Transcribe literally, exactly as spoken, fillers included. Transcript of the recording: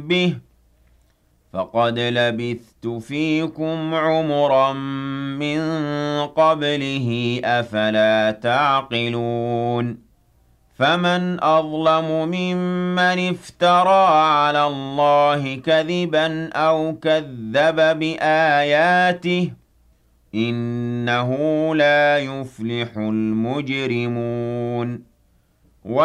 به فقد لبثت فيكم عمرا من قبله أفلا تعقلون فمن أظلم ممن افترى على الله كذبا أو كذب بآياته إنه لا يفلح المجرمون